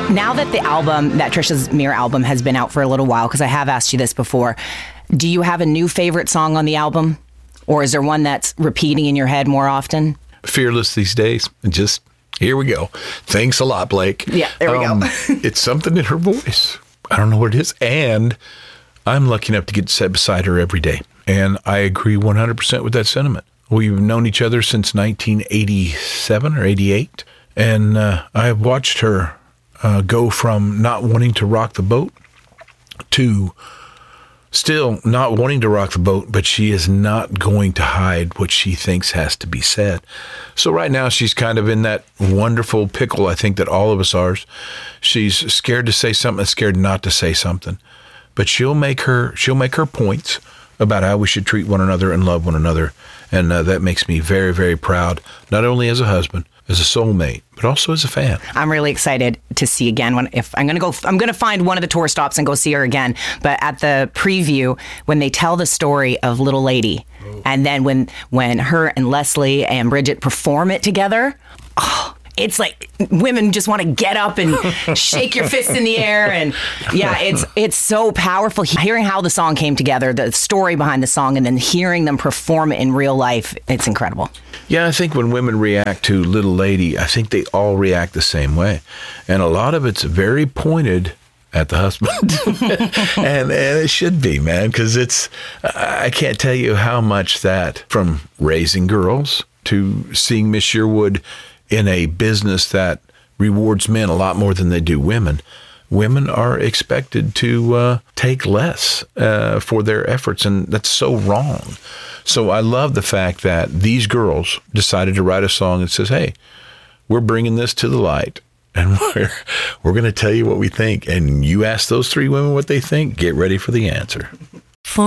Now that the album, that Trisha's Mirror album has been out for a little while, because I have asked you this before, do you have a new favorite song on the album? Or is there one that's repeating in your head more often? Fearless these days. Just, here we go. Thanks a lot, Blake. Yeah, there we go. It's something in her voice. I don't know what it is. And I'm lucky enough to get to sit beside her every day. And I agree 100% with that sentiment. We've known each other since 1987 or 88. And I've watched her go from not wanting to rock the boat to still not wanting to rock the boat, but she is not going to hide what she thinks has to be said. So right now she's kind of in that wonderful pickle, I think, that all of us are. She's scared to say something, scared not to say something. But she'll make her points about how we should treat one another and love one another. And that makes me very, very proud, not only as a husband, as a soulmate, but also as a fan. I'm really excited to see again I'm going to find one of the tour stops and go see her again. But at the preview, when they tell the story of Little Lady, and then when her and Leslie and Bridget perform it together, it's like women just want to get up and shake your fist in the air. And yeah, it's so powerful. Hearing how the song came together, the story behind the song, and then hearing them perform it in real life, it's incredible. Yeah, I think when women react to Little Lady, I think they all react the same way. And a lot of it's very pointed at the husband. and it should be, man, because I can't tell you how much that, from raising girls to seeing Miss Sherwood in a business that rewards men a lot more than they do women. Women are expected to take less for their efforts, and that's so wrong. So I love the fact that these girls decided to write a song that says, hey, we're bringing this to the light, and we're going to tell you what we think. And you ask those three women what they think, get ready for the answer.